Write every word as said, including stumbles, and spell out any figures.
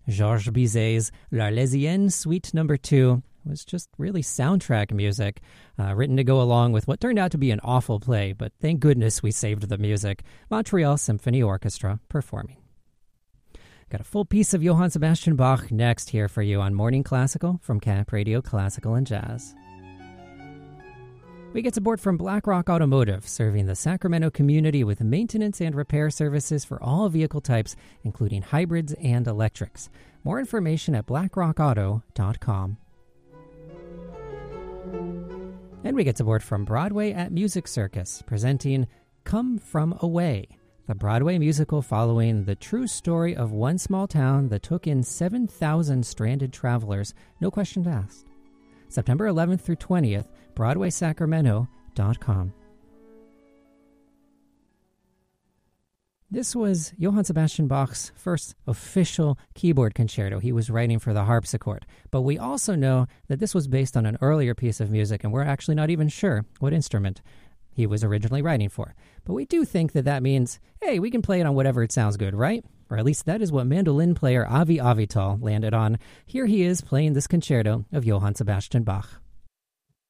Georges Bizet's L'Arlésienne Suite Number two was just really soundtrack music, uh, written to go along with what turned out to be an awful play, but thank goodness we saved the music. Montreal Symphony Orchestra performing. Got a full piece of Johann Sebastian Bach next here for you on Morning Classical from Cap Radio Classical and Jazz. We get support from BlackRock Automotive, serving the Sacramento community with maintenance and repair services for all vehicle types, including hybrids and electrics. More information at black rock auto dot com. And we get support from Broadway at Music Circus, presenting Come From Away, the Broadway musical following the true story of one small town that took in seven thousand stranded travelers, no questions asked. September eleventh through twentieth, broadway sacramento dot com. This was Johann Sebastian Bach's first official keyboard concerto he was writing for the harpsichord. But we also know that this was based on an earlier piece of music, and we're actually not even sure what instrument he was originally writing for. But we do think that that means, hey, we can play it on whatever it sounds good, right? Or at least that is what mandolin player Avi Avital landed on. Here he is playing this concerto of Johann Sebastian Bach.